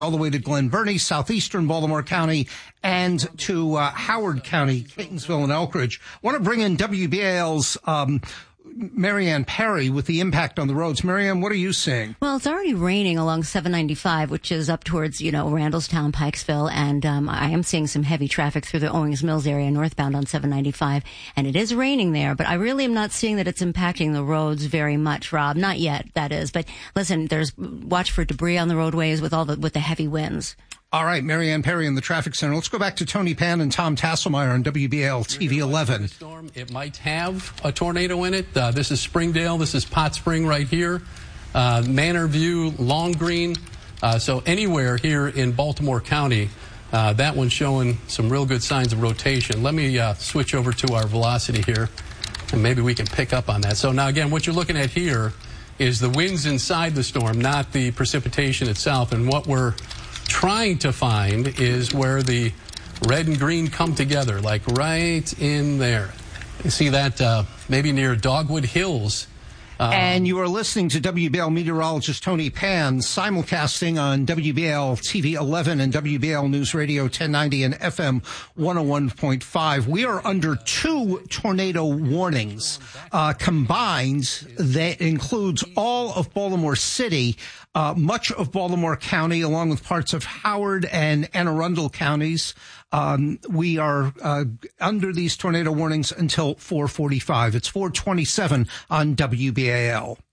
all the way to Glen Burnie, southeastern Baltimore County, and to Howard County, Catonsville, and Elkridge. I want to bring in WBAL's Marianne Perry with the impact on the roads. Marianne, what are you seeing? Well, it's already raining along 795, which is up towards, Randallstown, Pikesville, and I am seeing some heavy traffic through the Owings Mills area northbound on 795, and it is raining there, but I really am not seeing that it's impacting the roads very much, Rob. Not yet, that is. But listen, watch for debris on the roadways with the heavy winds. All right, Marianne Perry in the traffic center. Let's go back to Tony Pan and Tom Tasselmeyer on WBAL TV 11. It might have a tornado in it. This is Springdale. This is Pot Spring right here. Manor View, Long Green. So anywhere here in Baltimore County, that one's showing some real good signs of rotation. Let me switch over to our velocity here, and maybe we can pick up on that. So now, again, what you're looking at here is the winds inside the storm, not the precipitation itself. And what we're trying to find is where the red and green come together, like right in there. You see that maybe near Dogwood Hills. And you are listening to WBAL meteorologist Tony Pan, simulcasting on WBAL TV 11 and WBAL News Radio 1090 and FM 101.5. We are under 2 tornado warnings combined. That includes all of Baltimore City, much of Baltimore County, along with parts of Howard and Anne Arundel counties. We are under these tornado warnings until 4:45. It's 4:27 on WBAL.